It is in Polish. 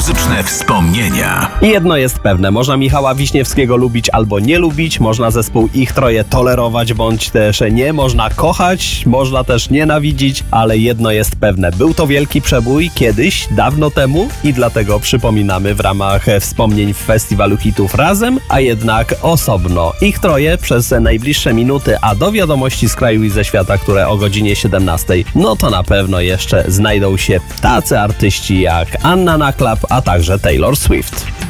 Muzyczne wspomnienia. Jedno jest pewne, można Michała Wiśniewskiego lubić albo nie lubić, można zespół Ich Troje tolerować bądź też nie, można kochać, można też nienawidzić, ale jedno jest pewne, był to wielki przebój kiedyś, dawno temu i dlatego przypominamy w ramach wspomnień w Festiwalu Hitów razem, a jednak osobno. Ich Troje przez najbliższe minuty, a do wiadomości z kraju i ze świata, które o godzinie 17, no to na pewno jeszcze znajdą się tacy artyści jak Anna Naklap, a także Taylor Swift.